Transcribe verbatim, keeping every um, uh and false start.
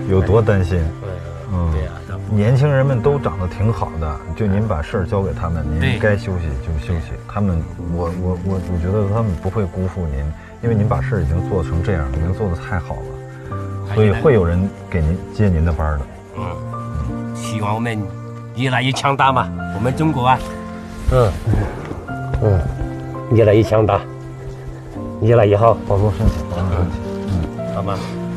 有多担心？ 嗯，对呀。 年轻人们都长得挺好的，就您把事儿交给他们，您该休息就休息。他们，我我我我觉得他们不会辜负您，因为您把事儿已经做成这样，已经做得太好了，所以会有人给您接您的班的。 嗯嗯，希望我们越来越强大嘛，我们中国啊，嗯嗯，越来越强大，越来越好， 保重身体，保重身体。 嗯，好吗？